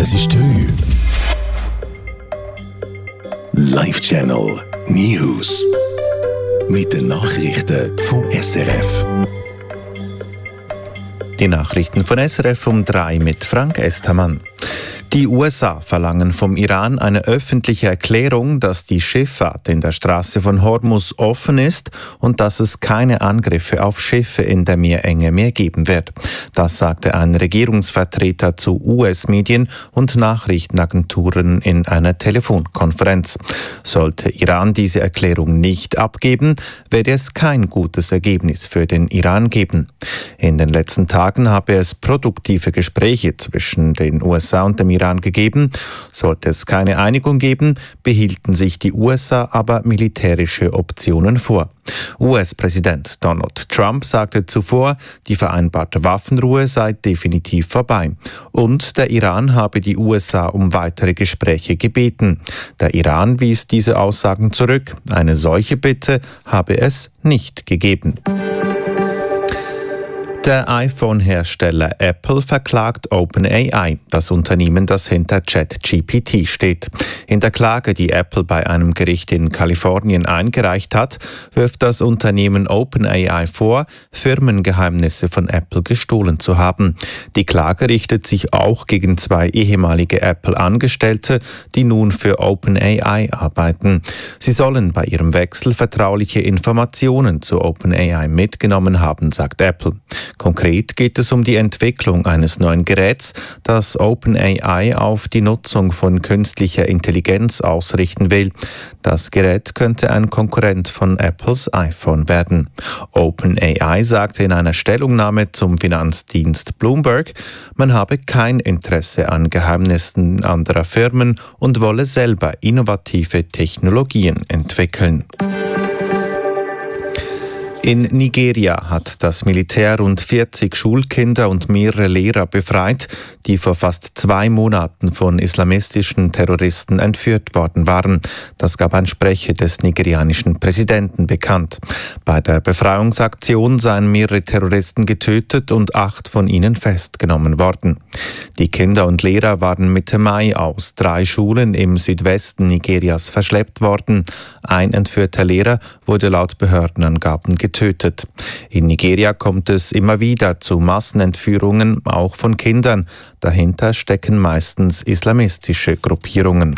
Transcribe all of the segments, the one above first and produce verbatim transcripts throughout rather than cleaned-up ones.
Es ist drei. Live Channel News. Mit den Nachrichten von S R F. Die Nachrichten von S R F um drei mit Frank Estermann. Die U S A verlangen vom Iran eine öffentliche Erklärung, dass die Schifffahrt in der Straße von Hormuz offen ist und dass es keine Angriffe auf Schiffe in der Meerenge mehr geben wird. Das sagte ein Regierungsvertreter zu U S-Medien und Nachrichtenagenturen in einer Telefonkonferenz. Sollte Iran diese Erklärung nicht abgeben, werde es kein gutes Ergebnis für den Iran geben. In den letzten Tagen habe es produktive Gespräche zwischen den U S A und dem Iran gegeben. Sollte es keine Einigung geben, behielten sich die U S A aber militärische Optionen vor. U S-Präsident Donald Trump sagte zuvor, die vereinbarte Waffenruhe sei definitiv vorbei. Und der Iran habe die U S A um weitere Gespräche gebeten. Der Iran wies diese Aussagen zurück. Eine solche Bitte habe es nicht gegeben. Der iPhone-Hersteller Apple verklagt OpenAI, das Unternehmen, das hinter ChatGPT steht. In der Klage, die Apple bei einem Gericht in Kalifornien eingereicht hat, wirft das Unternehmen OpenAI vor, Firmengeheimnisse von Apple gestohlen zu haben. Die Klage richtet sich auch gegen zwei ehemalige Apple-Angestellte, die nun für OpenAI arbeiten. Sie sollen bei ihrem Wechsel vertrauliche Informationen zu OpenAI mitgenommen haben, sagt Apple. Konkret geht es um die Entwicklung eines neuen Geräts, das OpenAI auf die Nutzung von künstlicher Intelligenz ausrichten will. Das Gerät könnte ein Konkurrent von Apples iPhone werden. OpenAI sagte in einer Stellungnahme zum Finanzdienst Bloomberg, man habe kein Interesse an Geheimnissen anderer Firmen und wolle selber innovative Technologien entwickeln. In Nigeria hat das Militär rund vierzig Schulkinder und mehrere Lehrer befreit, die vor fast zwei Monaten von islamistischen Terroristen entführt worden waren. Das gab ein Sprecher des nigerianischen Präsidenten bekannt. Bei der Befreiungsaktion seien mehrere Terroristen getötet und acht von ihnen festgenommen worden. Die Kinder und Lehrer waren Mitte Mai aus drei Schulen im Südwesten Nigerias verschleppt worden. Ein entführter Lehrer wurde laut Behördenangaben getötet. Getötet. In Nigeria kommt es immer wieder zu Massenentführungen, auch von Kindern. Dahinter stecken meistens islamistische Gruppierungen.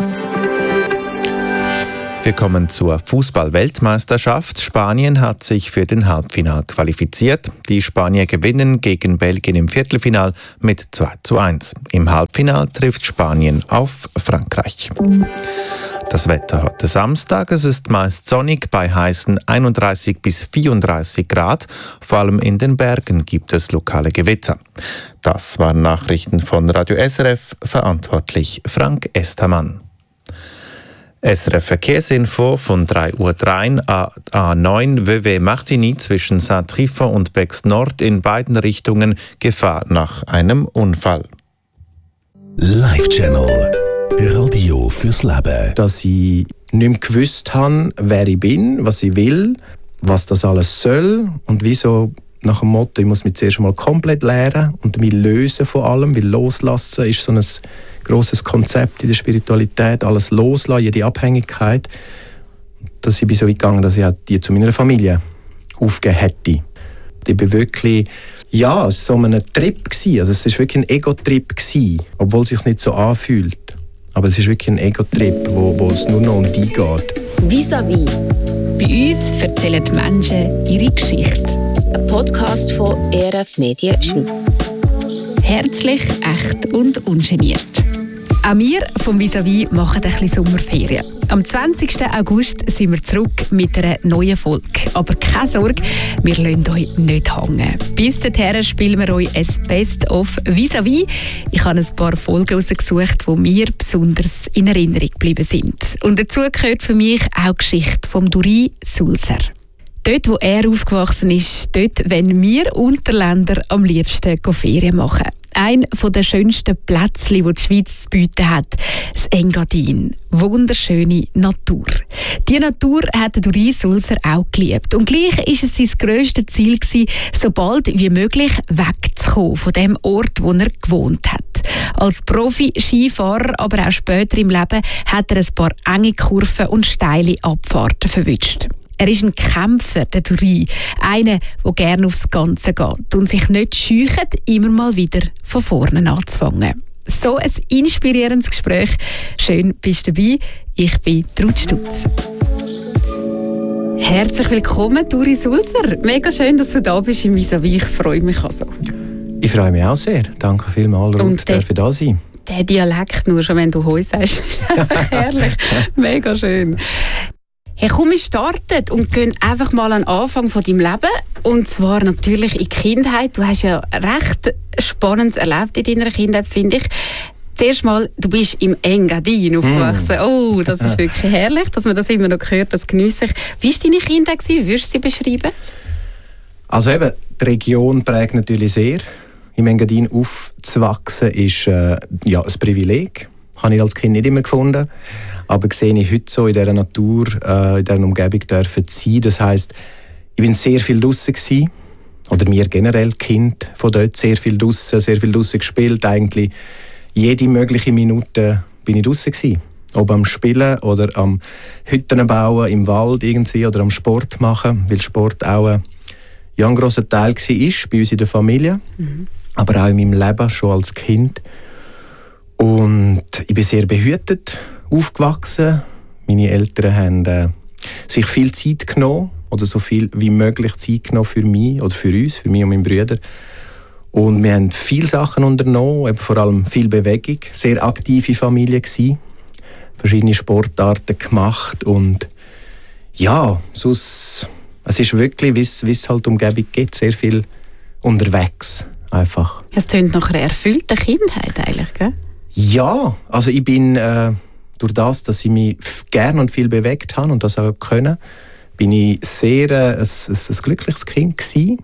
Wir kommen zur Fußball-Weltmeisterschaft. Spanien hat sich für den Halbfinal qualifiziert. Die Spanier gewinnen gegen Belgien im Viertelfinal mit zwei zu eins. Im Halbfinal trifft Spanien auf Frankreich. Das Wetter heute Samstag, es ist meist sonnig bei heißen einunddreißig bis vierunddreißig Grad. Vor allem in den Bergen gibt es lokale Gewitter. Das waren Nachrichten von Radio S R F, verantwortlich Frank Estermann. S R F Verkehrsinfo von drei Uhr drei, A neun Vevey-Martigny zwischen Saint-Trifon und Bex-Nord in beiden Richtungen Gefahr nach einem Unfall. Live Channel Radio fürs Leben. Dass ich nicht mehr gewusst habe, wer ich bin, was ich will, was das alles soll und wieso nach dem Motto, ich muss mich zuerst einmal komplett lernen und mich lösen von allem, weil loslassen ist so ein grosses Konzept in der Spiritualität, alles loslassen, jede Abhängigkeit. Dass ich bin so weit gegangen, dass ich auch die zu meiner Familie aufgegeben hätte. Ich bin wirklich, ja, es war so ein Trip gewesen. Also es war wirklich ein Ego-Trip gewesen, obwohl es sich nicht so anfühlt. Aber es ist wirklich ein Ego-Trip, wo, wo es nur noch um die geht. Vis-à-vis. Bei uns erzählen die Menschen ihre Geschichte. Ein Podcast von E R F Medien Schweiz. Herzlich, echt und ungeniert. Auch wir vom Vis-à-vis machen ein bisschen Sommerferien. Am zwanzigsten August sind wir zurück mit einer neuen Folge. Aber keine Sorge, wir lassen euch nicht hängen. Bis dahin spielen wir euch ein Best-of Vis-à-vis. Ich habe ein paar Folgen rausgesucht, die mir besonders in Erinnerung geblieben sind. Und dazu gehört für mich auch die Geschichte von Duri Sulzer. Dort, wo er aufgewachsen ist, dort wollen wir Unterländer am liebsten Ferien machen. Ein der schönsten Plätze, die die Schweiz zu bieten hat, das Engadin. Wunderschöne Natur. Die Natur hat Duri Sulzer auch geliebt. Und gleich war es sein grösstes Ziel, so bald wie möglich wegzukommen von dem Ort, wo er gewohnt hat. Als Profi-Skifahrer, aber auch später im Leben, hat er ein paar enge Kurven und steile Abfahrten verwünscht. Er ist ein Kämpfer, der Thury. Einer, der gerne aufs Ganze geht und sich nicht scheucht, immer mal wieder von vorne anzufangen. So ein inspirierendes Gespräch. Schön, bist du dabei. Ich bin Ruth Stutz. Herzlich willkommen, Thury Sulzer. Mega schön, dass du da bist im Vis-à-vis. Ich freue mich also. Ich freue mich auch sehr. Danke vielmals, Ruth, dass ich da sein. Der Dialekt, nur schon wenn du «Hoi» sagst. Herrlich. Mega schön. Hey, komm, wir starten und gehen einfach mal an den Anfang von deinem Leben. Und zwar natürlich in die Kindheit. Du hast ja recht Spannendes erlebt in deiner Kindheit, finde ich. Zuerst mal, du bist im Engadin aufgewachsen. Mm. Oh, das ist wirklich herrlich, dass man das immer noch hört, das geniesse ich. Wie war deine Kindheit? Wie würdest du sie beschreiben? Also eben, die Region prägt natürlich sehr. Im Engadin aufzuwachsen ist äh, ja, ein Privileg. Habe ich als Kind nicht immer gefunden. Aber sehe ich heute so in dieser Natur, äh, in dieser Umgebung dürfen sein. Das heisst, ich bin sehr viel draussen gewesen. Oder mir generell, Kind von dort, sehr viel draussen, sehr viel draussen gespielt. Eigentlich jede mögliche Minute bin ich draussen gewesen. Ob am Spielen oder am Hütten bauen, im Wald irgendwie, oder am Sport machen. Weil Sport auch ein, ja, ein grosser Teil war bei uns in der Familie. Mhm. Aber auch in meinem Leben, schon als Kind. Und ich bin sehr behütet aufgewachsen. Meine Eltern haben äh, sich viel Zeit genommen, oder so viel wie möglich Zeit genommen für mich oder für uns, für mich und meine Brüder. Und wir haben viele Sachen unternommen, eben vor allem viel Bewegung, sehr aktive Familie gewesen, verschiedene Sportarten gemacht und ja, sonst, es ist wirklich, wie es halt Umgebung gibt, sehr viel unterwegs einfach. Es klingt nach einer erfüllten Kindheit eigentlich, gell? Ja, also ich bin äh, durch das, dass ich mich gerne und viel bewegt habe und das auch können, bin ich sehr äh, ein, ein, ein glückliches Kind gewesen.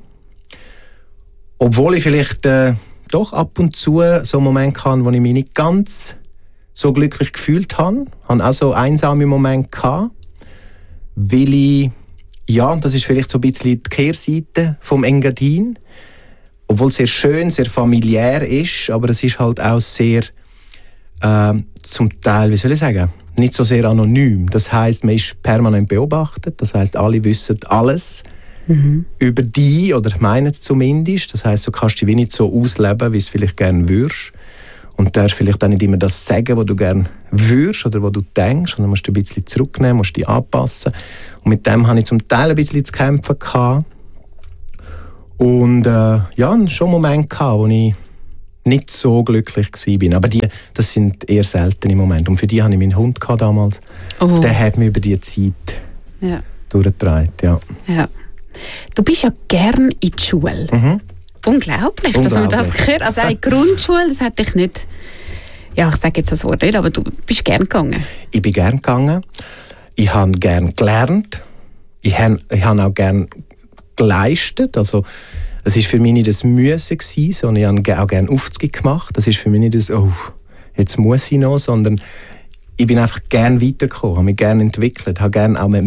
Obwohl ich vielleicht äh, doch ab und zu so einen Moment hatte, wo ich mich nicht ganz so glücklich gefühlt habe. Ich hatte auch so einsame Momente gehabt, weil ich, ja, das ist vielleicht so ein bisschen die Kehrseite vom Engadin, obwohl es sehr schön, sehr familiär ist, aber es ist halt auch sehr äh, zum Teil, wie soll ich sagen, nicht so sehr anonym. Das heisst, man ist permanent beobachtet, das heisst, alle wissen alles mhm. über dich, oder meinen es zumindest. Das heisst, du kannst dich wie nicht so ausleben, wie du es vielleicht gerne würdest. Und du darfst vielleicht auch nicht immer das sagen, was du gerne würdest oder was du denkst, sondern musst dich ein bisschen zurücknehmen, musst dich anpassen. Und mit dem hatte ich zum Teil ein bisschen zu kämpfen gehabt. Und äh, ja, schon Momente gehabt, wo ich nicht so glücklich war. Aber die, das sind eher seltene Momente. Und für die hatte ich meinen Hund damals. Oh. Der hat mich über die Zeit ja. durchgetragen. Ja. Ja. Du bist ja gern in die Schule. Mhm. Unglaublich, Unglaublich, dass man das gehört. Also eine Grundschule, das hätte ich nicht... Ja, ich sage jetzt das Wort nicht, aber du bist gern gegangen. Ich bin gern gegangen. Ich habe gern gelernt. Ich habe, ich habe auch gern geleistet. Also, es war für mich nicht das Müssen, sondern ich habe auch gerne Aufzüge gemacht. Das ist für mich nicht das, oh, jetzt muss ich noch, sondern ich bin einfach gerne weitergekommen, habe mich gerne entwickelt, habe gerne auch mehr,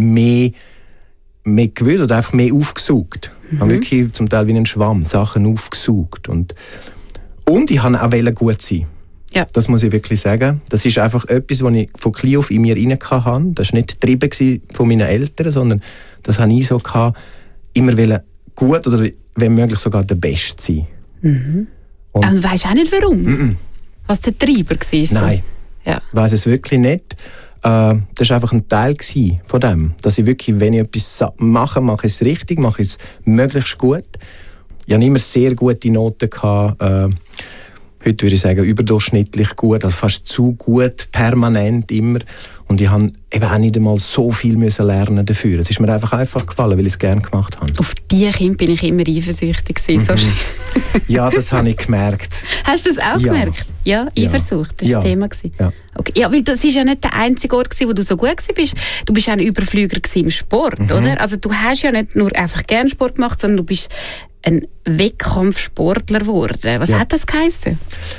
mehr gewusst oder einfach mehr aufgesaugt. Mhm. Ich habe wirklich zum Teil wie ein Schwamm Sachen aufgesaugt. Und, und ich wollte auch gut sein. Ja. Das muss ich wirklich sagen. Das ist einfach etwas, was ich von klein auf in mir rein hatte. Das war nicht getrieben von meinen Eltern, sondern das habe ich so gehabt, immer gut oder wenn möglich sogar der Beste sein. Mhm. Und, und weißt du auch nicht warum? Mm-mm. Was der Treiber war? Nein, ja. Ich weiss es wirklich nicht. Äh, das war einfach ein Teil von dem. Dass ich wirklich, wenn ich etwas mache, mache ich es richtig, mache ich es möglichst gut. Ich hatte immer sehr gute Noten gehabt. Äh, heute würde ich sagen, überdurchschnittlich gut, also fast zu gut, permanent immer. Und ich musste eben auch nicht einmal so viel müssen lernen dafür. Es ist mir einfach einfach gefallen, weil ich es gerne gemacht habe. Auf die Kinder bin ich immer eifersüchtig gewesen. Mhm. So ja, das habe ich gemerkt. Hast du das auch ja. gemerkt? Ja, Eifersucht, das war ja. das Thema. Ja. Okay. Ja, weil das war ja nicht der einzige Ort, wo du so gut warst. Du bist auch ein Überflüger im Sport, mhm. oder? Also du hast ja nicht nur einfach gerne Sport gemacht, sondern du bist ein Wettkampfsportler geworden. Was ja. hat das geheißen?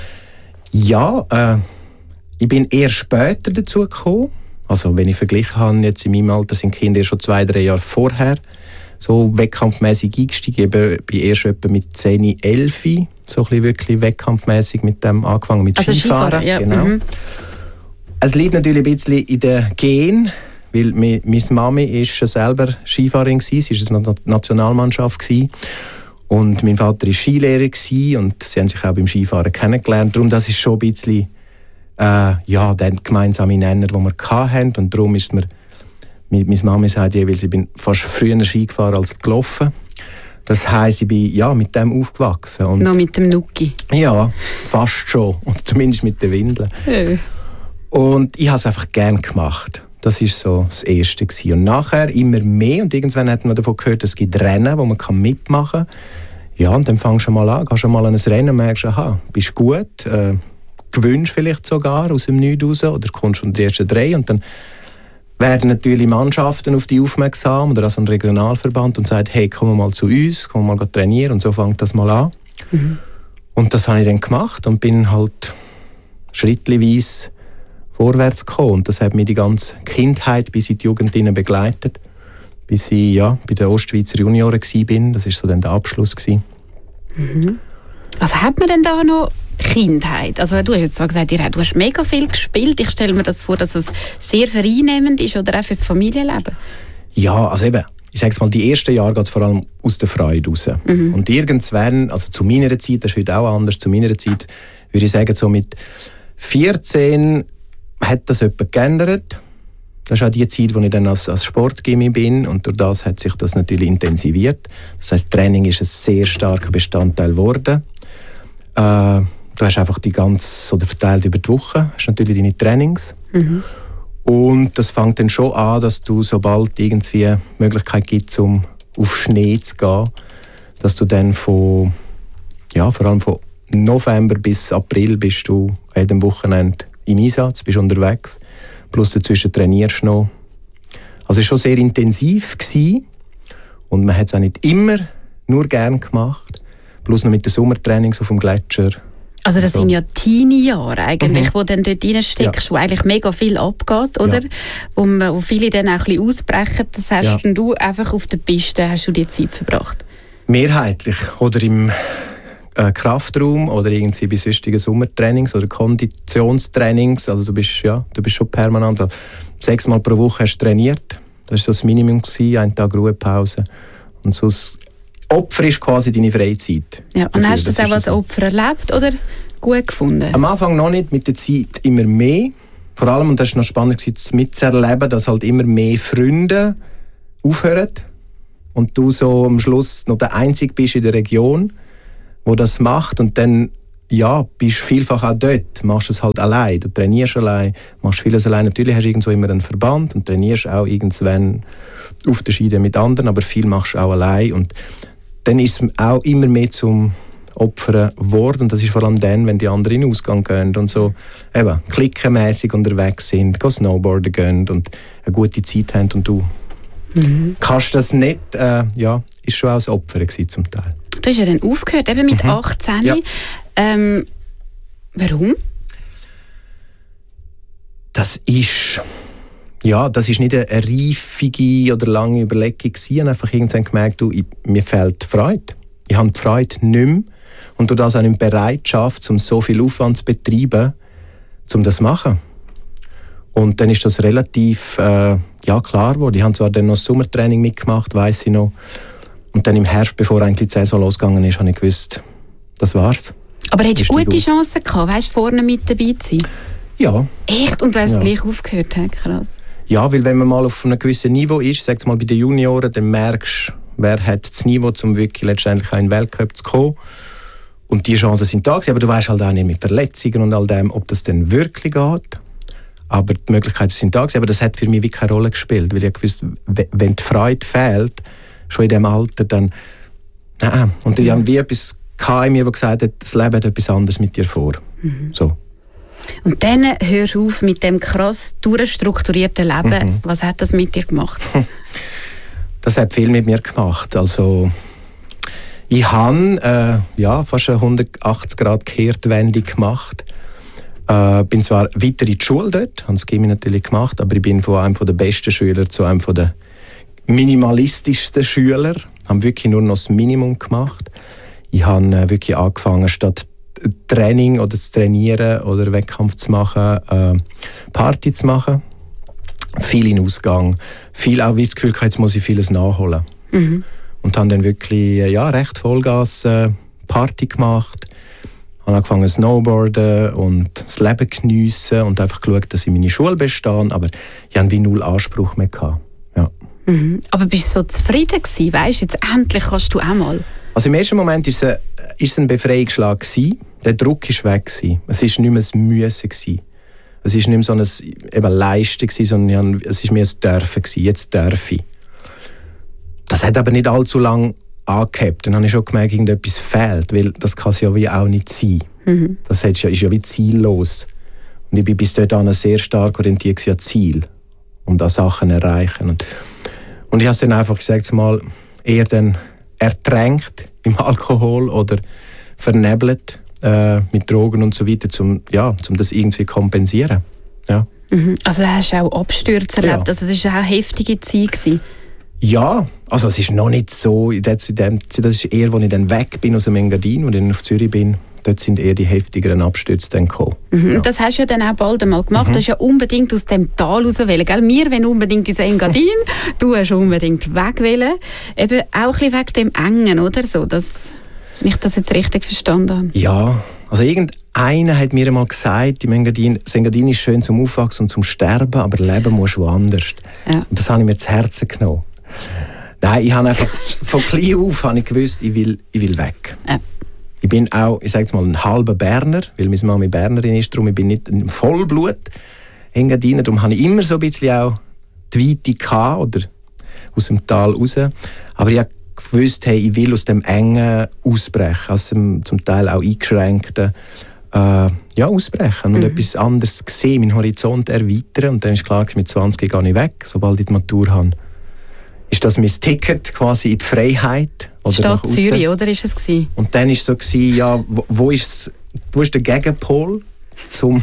Ja, äh, ich bin eher später dazu gekommen. Also wenn ich verglichen habe, jetzt in meinem Alter sind die Kinder schon zwei, drei Jahre vorher so wettkampfmäßig eingestiegen. Ich bin erst etwa mit zehn, elf so ein bisschen wirklich wettkampfmässig mit dem angefangen, mit also Skifahren. Skifahren ja. Genau. Mhm. Es liegt natürlich ein bisschen in den Gen, weil meine Mami ist schon selber Skifahrerin gewesen, sie war in der Nationalmannschaft gewesen. Und mein Vater war Skilehrer gewesen, und sie haben sich auch beim Skifahren kennengelernt. Darum das ist schon ein bisschen äh, ja, der gemeinsame Nenner, den wir hatten. Und darum ist mir, meine Mami sagt jeweils, ich bin fast früher Ski gefahren als gelaufen. Das heisst, ich bin ja, mit dem aufgewachsen. Und noch mit dem Nuki? Ja, fast schon. Und zumindest mit den Windeln. Ja. Und ich habe es einfach gerne gemacht. Das war so das Erste gewesen. Und nachher immer mehr. Und irgendwann hat man davon gehört, es gibt Rennen, wo man mitmachen kann. Ja, und dann fängst du mal an, gehst du mal an ein Rennen und merkst, aha, bist gut, äh, gewünscht vielleicht sogar aus dem Nichts raus oder kommst schon die ersten drei. Und dann werden natürlich Mannschaften auf dich aufmerksam oder also ein Regionalverband und sagen, hey, komm mal zu uns, komm mal trainieren. Und so fängt das mal an. Mhm. Und das habe ich dann gemacht und bin halt schrittweise vorwärts gekommen. Und das hat mich die ganze Kindheit bis in die Jugend begleitet. Bis ich ja, bei den Ostschweizer Junioren war. Das war so dann der Abschluss. Mhm. Was hat man denn da noch Kindheit? Also du hast jetzt zwar gesagt, du hast mega viel gespielt. Ich stelle mir das vor, dass es sehr vereinnehmend ist oder auch fürs Familienleben. Ja, also eben, ich sage es mal, die ersten Jahre geht es vor allem aus der Freude raus. Mhm. Und irgendwann, also zu meiner Zeit, das ist heute auch anders, zu meiner Zeit, würde ich sagen, so mit vierzehn hat das etwas geändert. Das ist auch die Zeit, wo ich dann als, als Sportgymmi bin, und durch das hat sich das natürlich intensiviert. Das heisst, Training ist ein sehr starker Bestandteil geworden. Äh, du hast einfach die ganze, oder verteilt über die Woche, hast natürlich deine Trainings. Mhm. Und das fängt dann schon an, dass du, sobald irgendwie die Möglichkeit gibt, um auf Schnee zu gehen, dass du dann von, ja, vor allem von November bis April bist du an jedem Wochenende im Einsatz, bist unterwegs, plus dazwischen trainierst du noch. Also es war schon sehr intensiv gewesen. Und man hat es auch nicht immer nur gern gemacht, plus noch mit den Sommertrainings auf dem Gletscher. Also das so. sind ja Teenie-Jahre eigentlich, mhm. wo dann dort reinsteckst, ja. wo eigentlich mega viel abgeht, oder? Ja. Wo, man, wo viele dann auch ein bisschen ausbrechen. Das hast ja. du einfach auf der Piste, hast du die Zeit verbracht? Mehrheitlich. Oder im äh, Kraftraum oder irgendwie bei sonstigen Sommertrainings oder Konditionstrainings. Also du bist, ja, du bist schon permanent. Also sechsmal pro Woche hast du trainiert. Das war so das Minimum gewesen, einen Tag Ruhepause. Und so das Opfer ist quasi deine Freizeit. Ja, und dafür. Hast du das, das auch als Opfer erlebt oder gut gefunden? Am Anfang noch nicht, mit der Zeit immer mehr. Vor allem, und das war noch spannend mitzuerleben, dass halt immer mehr Freunde aufhören und du so am Schluss noch der Einzige bist in der Region, der das macht, und dann ja, bist vielfach auch dort, machst es halt allein, du trainierst allein, machst vieles allein. Natürlich hast du irgendwo immer einen Verband und trainierst auch irgendwann auf der Schiene mit anderen, aber viel machst du auch allein, und dann ist es auch immer mehr zum Opfern geworden, und das ist vor allem dann, wenn die anderen in den Ausgang gehen und so eben klickenmässig unterwegs sind, go Snowboarden gehen und eine gute Zeit haben, und du mhm. kannst das nicht, äh, ja, ist schon auch das Opfer gewesen zum Teil. Du hast ja dann aufgehört, eben mit mhm. achtzehn. Ja. Ähm, warum? Das ist Ja, das ist nicht eine reifige oder lange Überlegung gewesen. Ich habe einfach irgendwann gemerkt, du, ich, mir fehlt die Freude. Ich habe die Freude nicht mehr. Und durch das auch nicht Bereitschaft, um so viel Aufwand zu betreiben, um das zu machen. Und dann ist das relativ äh, ja, klar geworden. Ich habe zwar dann noch das Sommertraining mitgemacht, weiss ich noch. Und dann im Herbst, bevor eigentlich die Saison losgegangen ist, habe ich gewusst, das war's. Aber hättest du gute Chancen gehabt, weißt, vorne mit dabei zu sein? Ja. Echt? Und du hast ja. gleich aufgehört? Krass. Ja, weil wenn man mal auf einem gewissen Niveau ist, sag's mal bei den Junioren, dann merkst du, wer hat das Niveau, um wirklich letztendlich auch in den Weltcup zu kommen. Und die Chancen sind da gewesen, aber du weißt halt auch nicht mit Verletzungen und all dem, ob das denn wirklich geht. Aber die Möglichkeiten sind da gewesen, aber das hat für mich wirklich keine Rolle gespielt, weil ich gewusst, wenn die Freude fehlt, schon in diesem Alter, dann nein. Und ich habe wie etwas in mir, das gesagt hat, das Leben hat etwas anderes mit dir vor. Mhm. So. Und dann hörst du auf mit dem krass durchstrukturierten Leben. Mhm. Was hat das mit dir gemacht? Das hat viel mit mir gemacht. Also, ich habe äh, ja, fast eine hundertachtzig Grad Kehrtwendung gemacht. Äh, bin zwar weiter in die Schule dort, habe das Gymnasium natürlich gemacht, aber ich bin von einem der besten Schüler zu einem der minimalistischsten Schüler. Ich habe wirklich nur noch das Minimum gemacht. Ich habe äh, wirklich angefangen, statt Training oder zu trainieren oder Wettkampf zu machen, äh, Party zu machen. Viel in Ausgang. Viel auch wie das Gefühl, jetzt muss ich vieles nachholen. Mhm. Und habe dann wirklich äh, ja, recht Vollgas äh, Party gemacht. Habe angefangen zu snowboarden und das Leben geniessen und einfach geschaut, dass ich meine Schule bestehe. Aber ich hatte wie null Anspruch mehr gehabt. Ja. Mhm. Aber bist du so zufrieden gewesen? Weißt, jetzt endlich kannst du auch mal. Also im ersten Moment war es ein, ist ein Befreiungsschlag gewesen. Der Druck war weg gewesen. Es war nicht mehr ein Müssen gewesen. Es war nicht mehr so ein eben Leisten gewesen, sondern es war mehr ein Dürfen gewesen. Jetzt darf ich. Das hat aber nicht allzu lange angehabt. Dann habe ich schon gemerkt, irgendetwas fehlt, weil das kann es ja wie auch nicht sein. Mhm. Das ist ja, ist ja wie ziellos. Und ich bin bis dahin sehr stark orientiert an Ziel und an Sachen erreichen. Und, und ich habe es dann einfach gesagt, mal eher dann ertränkt im Alkohol oder vernebelt äh, mit Drogen und so weiter, um ja, um das irgendwie kompensieren. Ja. Mhm. Also hast du auch Abstürze erlebt? Ja. Also es war auch eine heftige Zeit gewesen. Ja, also es ist noch nicht so, das ist eher, als ich dann weg bin aus dem Engadin und dann auf Zürich bin, dort sind eher die heftigeren Abstürze dann gekommen. Mhm. Ja. Das hast du ja dann auch bald einmal gemacht, mhm. Du hast ja unbedingt aus dem Tal raus wollen, gell? Wir wollen unbedingt ins Engadin, du hast unbedingt weg wollen. Eben auch ein bisschen wegen dem Engen, oder so, dass ich das jetzt richtig verstanden habe. Ja, also irgendeiner hat mir einmal gesagt, im Engadin, das Engadin ist schön zum Aufwachsen und zum Sterben, aber leben musst du woanders. Ja. Und das habe ich mir zu Herzen genommen. Nein, ich habe einfach von klein auf habe ich gewusst, ich will, ich will weg. Ja. Ich bin auch, ich sage jetzt mal, ein halber Berner, weil meine Mama Bernerin ist, darum ich bin nicht ein Vollblut Engadiner, darum habe ich immer so ein bisschen auch die Weite gehabt, oder aus dem Tal raus. Aber ich habe gewusst, hey, ich will aus dem Engen ausbrechen, aus dem zum Teil auch eingeschränkten äh, ja, ausbrechen und mhm. etwas anderes sehen, meinen Horizont erweitern. Und dann ist klar, mit zwanzig gehe ich weg, sobald ich die Matur habe. Ist das mein Ticket quasi in die Freiheit? Oder Stadt Zürich, oder ist es gewesen? Und dann war es so, gewesen, ja, wo, wo, ist, wo ist der Gegenpol zum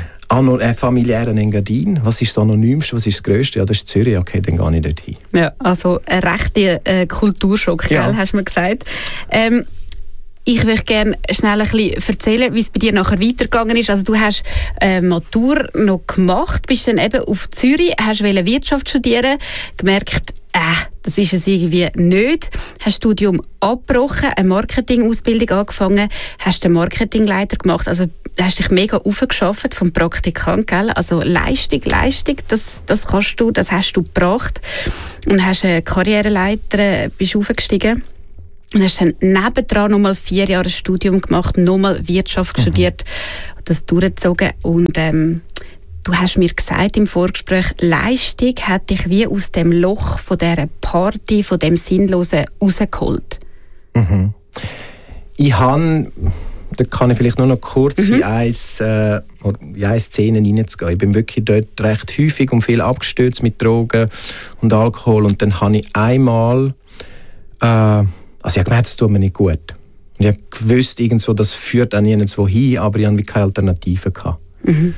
äh, familiären Engadin? Was ist das Anonymste, was ist das Grösste? Ja, das ist Zürich, okay, dann gehe ich dort hin. Ja, also ein rechter äh, Kulturschock, ja. Gell, hast du mir gesagt. Ähm, Ich möchte gerne schnell ein bisschen erzählen, wie es bei dir nachher weitergegangen ist. Also du hast äh, Matur noch gemacht, bist dann eben auf Zürich, hast Wirtschaft studieren, gemerkt, äh, das ist es irgendwie nicht. Hast das Studium abgebrochen, eine Marketingausbildung angefangen, hast den Marketingleiter gemacht, also hast dich mega aufgeschafft vom Praktikant, gell? Also Leistung, Leistung, das, das kannst du, das hast du gebracht und hast eine Karriereleiter, bist aufgestiegen. Und hast dann nebendran nochmal vier Jahre Studium gemacht, nochmal Wirtschaft mhm. studiert, das durchgezogen. Und ähm, du hast mir gesagt im Vorgespräch, Leistung hat dich wie aus dem Loch von dieser Party, von dem Sinnlosen rausgeholt. Mhm. Ich habe, da kann ich vielleicht nur noch kurz mhm. in, eine, äh, in eine Szene hineinzugehen. Ich bin wirklich dort recht häufig und viel abgestürzt mit Drogen und Alkohol. Und dann habe ich einmal... Äh, Also ich habe gemerkt, das tut mir nicht gut. Und ich habe gewusst, irgendwo, das führt auch nirgendwo hin, aber ich hatte keine Alternative gehabt. Mhm.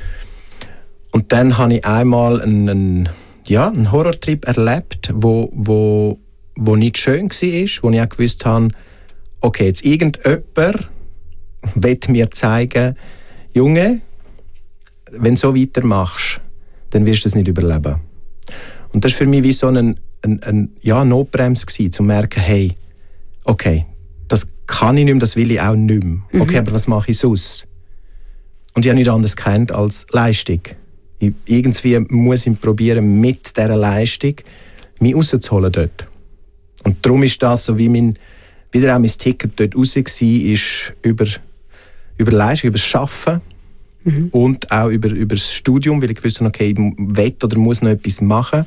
Und dann habe ich einmal einen, einen, ja, einen Horrortrip erlebt, wo, wo, wo nicht schön war, wo ich auch gewusst habe, okay, jetzt irgendjemand will mir zeigen, Junge, wenn du so weitermachst, dann wirst du es nicht überleben. Und das war für mich wie so ein, ein, ein ja, Notbremse gewesen, um zu merken, hey, okay, das kann ich nicht mehr, das will ich auch nicht mehr. Okay, mhm. aber was mache ich sonst? Und ich habe nichts anderes gekannt als Leistung. Ich, irgendwie muss ich probieren, mit dieser Leistung mich rauszuholen dort. Und darum ist das so, wie mein, wieder auch mein Ticket dort raus war, ist über, über Leistung, über das Arbeiten mhm. und auch über, über das Studium, weil ich wusste, okay, ich will oder muss noch etwas machen.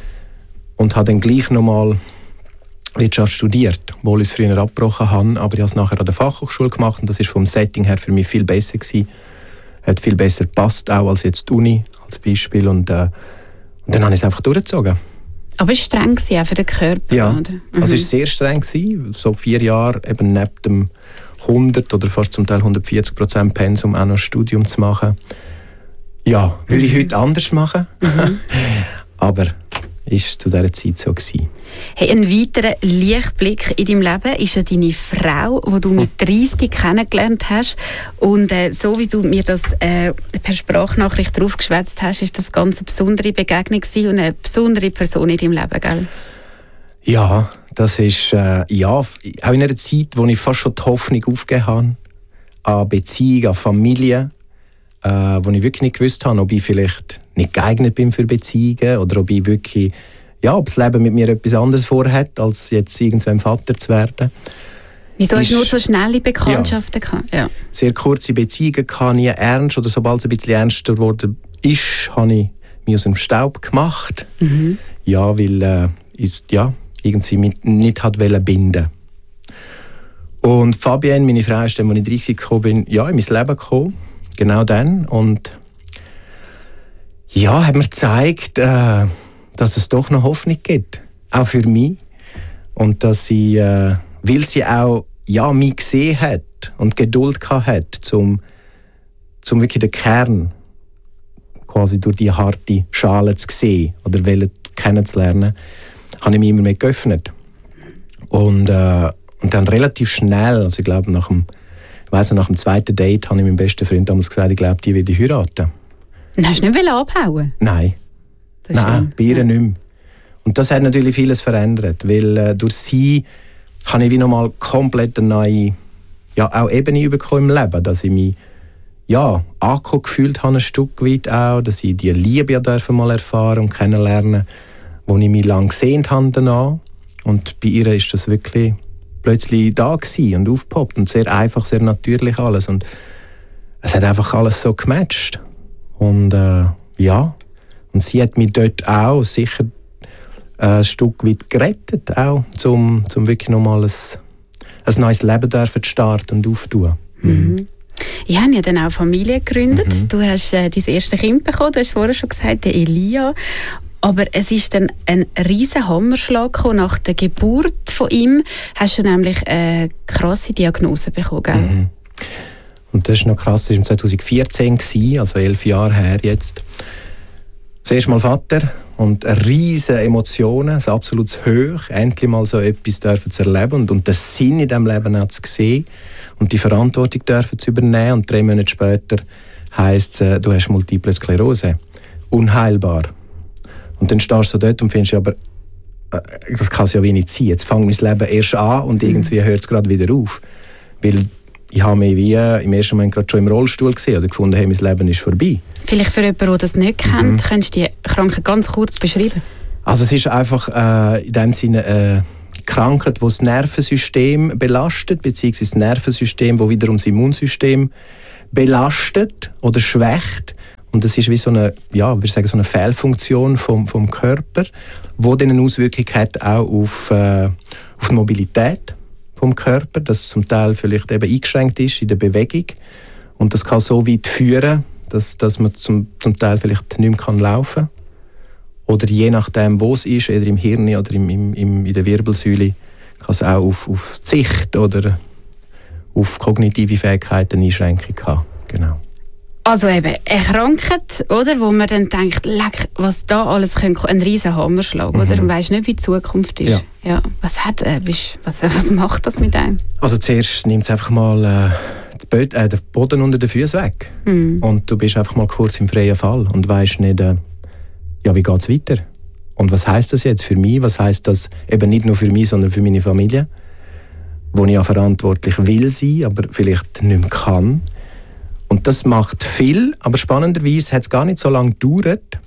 Und habe dann gleich nochmal Wirtschaft studiert, obwohl ich es früher abgebrochen habe, aber ich habe es nachher an der Fachhochschule gemacht und das war vom Setting her für mich viel besser gewesen. Hat viel besser gepasst, auch als jetzt die Uni als Beispiel und, äh, und dann habe ich es einfach durchgezogen. Aber es war streng auch für den Körper, ja, oder? Mhm. Also es war sehr streng gewesen, so vier Jahre eben neben dem hundert oder fast zum Teil hundertvierzig Prozent Pensum auch noch Studium zu machen. Ja, würde ich mhm. heute anders machen, mhm. aber ist zu dieser Zeit so gewesen. Hey, ein weiterer Lichtblick in deinem Leben ist ja deine Frau, die du mit dreißig kennengelernt hast. Und äh, so wie du mir das äh, per Sprachnachricht draufgeschwätzt hast, ist das ganz eine besondere Begegnung gewesen und eine besondere Person in deinem Leben, gell? Ja, das ist äh, ja, auch in einer Zeit, wo ich fast schon die Hoffnung aufgegeben habe, an Beziehung, an Familie, äh, wo ich wirklich nicht gewusst habe, ob ich vielleicht nicht geeignet bin für Beziehungen oder ob ich wirklich, ja, ob das Leben mit mir etwas anderes vorhat, als jetzt irgendwann Vater zu werden. Wieso hast du nur so schnelle Bekanntschaften gehabt? Ja. Sehr kurze Beziehungen hatte ich ernst, oder sobald es ein bisschen ernster geworden ist, habe ich mich aus dem Staub gemacht. Mhm. Ja, weil äh, ich ja, irgendwie mit, nicht hat wollen binden. Und Fabienne, meine Frau, ist dann, als ich dreißig gekommen bin, ja, in mein Leben gekommen. Genau dann. Und ja, hat mir gezeigt, äh, dass es doch noch Hoffnung gibt. Auch für mich. Und dass sie, äh, weil sie auch ja, mich gesehen hat und Geduld gehabt hat, um zum wirklich den Kern quasi durch die harte Schale zu sehen oder kennenzulernen, habe ich mich immer mehr geöffnet. Und, äh, und dann relativ schnell, also ich glaube nach dem, ich weiss noch, nach dem zweiten Date, habe ich meinem besten Freund damals gesagt, ich glaube, die werde ich heiraten. Hast du nicht abhauen? Nein. Nein, bei ihr ja. nicht mehr. Und das hat natürlich vieles verändert, weil äh, durch sie habe ich wie nochmal komplett eine neue ja, auch Ebene bekommen im Leben, dass ich mich ja, angekommen gefühlt habe, ein Stück weit auch, dass ich die Liebe ja dürfen mal erfahren und kennenlernen, wo ich mich lange gesehnt habe danach. Und bei ihr ist das wirklich plötzlich da gewesen und aufgepoppt und sehr einfach, sehr natürlich alles. Und es hat einfach alles so gematcht. Und äh, ja, und sie hat mich dort auch sicher äh, ein Stück weit gerettet, auch, um zum wirklich nochmal ein, ein neues Leben dürfen zu starten und aufzutun. Mhm. Ich habe ja dann auch Familie gegründet. Mhm. Du hast äh, dein erstes Kind bekommen, du hast vorher schon gesagt, der Elia. Aber es ist dann ein riesen Hammerschlag gekommen. Nach der Geburt von ihm hast du nämlich eine krasse Diagnose bekommen, gell? Mhm. Und das ist noch krass, das war zwanzig vierzehn, also elf Jahre her jetzt. Das erste Mal Vater und riesige Emotionen, ein absolutes Hoch, endlich mal so etwas dürfen zu erleben und, und den Sinn in diesem Leben auch zu sehen und die Verantwortung dürfen zu übernehmen. Und drei Monate später heisst es, du hast Multiple Sklerose. Unheilbar. Und dann stehst du dort und findest, aber das kann es ja wenig sein. Jetzt fängt mein Leben erst an und irgendwie hört es gerade wieder auf. Weil ich habe mich wie im ersten Moment gerade schon im Rollstuhl gesehen oder gefunden, hey, mein Leben ist vorbei. Vielleicht für jemanden, der das nicht kennt, mhm. könntest du die Krankheit ganz kurz beschreiben? Also es ist einfach äh, in dem Sinne eine Krankheit, die das Nervensystem belastet, beziehungsweise das Nervensystem, das wiederum das Immunsystem belastet oder schwächt. Und das ist wie so eine, ja, wir sagen so eine Fehlfunktion vom, vom Körper, die dann eine Auswirkung hat auch auf, äh, auf die Mobilität vom Körper, dass es zum Teil vielleicht eben eingeschränkt ist in der Bewegung. Und das kann so weit führen, dass, dass man zum, zum Teil vielleicht nicht mehr kann laufen kann. Oder je nachdem, wo es ist, entweder im Hirn oder im, im, im, in der Wirbelsäule, kann es auch auf, auf die Sicht oder auf kognitive Fähigkeiten Einschränkung haben. Genau. Also eben, eine Krankheit, oder, wo man dann denkt, leck, was da alles könnte, ein riesen Hammerschlag, mhm. oder? Man weiss nicht, wie die Zukunft ist. Ja. Ja. Was, hat, äh, was, was macht das mit einem? Also zuerst nimmt es einfach mal äh, den Boden unter den Füßen weg. Mhm. Und du bist einfach mal kurz im freien Fall und weisst nicht, äh, ja, wie geht es weiter? Und was heisst das jetzt für mich? Was heisst das eben nicht nur für mich, sondern für meine Familie? Wo ich ja verantwortlich will sein, aber vielleicht nicht mehr kann. Und das macht viel, aber spannenderweise hat es gar nicht so lange gedauert,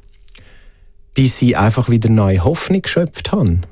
bis sie einfach wieder neue Hoffnung geschöpft haben.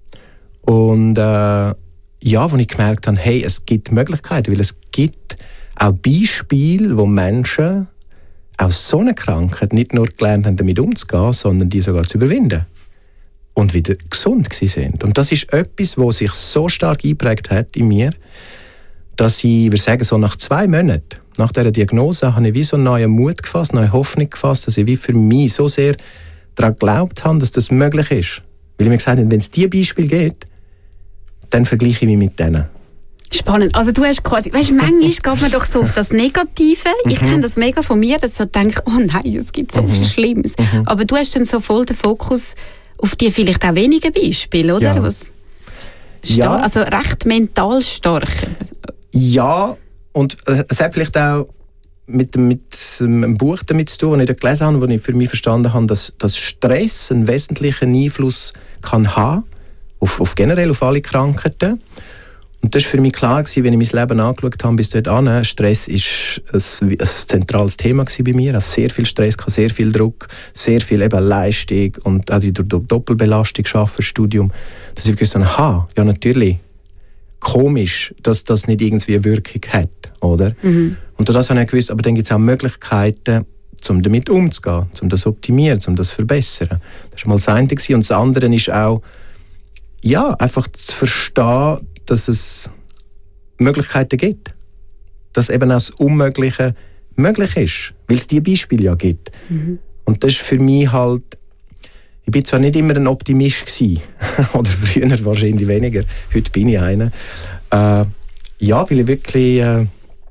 Und äh, ja, wo ich gemerkt habe, hey, es gibt Möglichkeiten, weil es gibt auch Beispiele, wo Menschen aus so einer Krankheit nicht nur gelernt haben, damit umzugehen, sondern die sogar zu überwinden und wieder gesund gewesen sind. Und das ist etwas, was sich so stark eingeprägt hat in mir, dass ich, ich würde sagen, so nach zwei Monaten nach dieser Diagnose habe ich wie so einen neuen Mut gefasst, eine neue Hoffnung gefasst, dass ich wie für mich so sehr daran geglaubt habe, dass das möglich ist. Weil ich mir gesagt habe, wenn es diese Beispiele gibt, dann vergleiche ich mich mit denen. Spannend. Also du hast quasi, weißt du, manchmal geht man doch so auf das Negative. Ich mhm. kenne das mega von mir, dass ich denke, oh nein, es gibt so viel Schlimmes. Mhm. Aber du hast dann so voll den Fokus auf die vielleicht auch wenige Beispiele, oder? Ja. Was Ja. Also recht mental stark. Ja, und äh, es hat vielleicht auch mit, dem, mit einem Buch damit zu tun, das ich da gelesen habe, wo ich für mich verstanden habe, dass, dass Stress einen wesentlichen Einfluss kann haben auf, auf generell auf alle Krankheiten. Und das war für mich klar, gewesen, wenn ich mein Leben angeschaut habe bis dorthin. Stress war ein, ein zentrales Thema bei mir. Also sehr viel Stress, sehr viel Druck, sehr viel eben Leistung und auch die Doppelbelastung, Arbeiten, Studium. Dass ich gewusst habe, aha, ja natürlich, komisch, dass das nicht irgendwie eine Wirkung hat, oder? Mhm. Und das habe ich gewusst, aber dann gibt es auch Möglichkeiten, um damit umzugehen, um das zu optimieren, um das zu verbessern. Das war mal das eine. Und das andere ist auch, ja, einfach zu verstehen, dass es Möglichkeiten gibt. Dass eben auch das Unmögliche möglich ist. Weil es diese Beispiele ja gibt. Mhm. Und das ist für mich halt, ich bin zwar nicht immer ein Optimist gewesen, oder früher wahrscheinlich weniger, heute bin ich einer. Äh, ja, weil ich wirklich äh,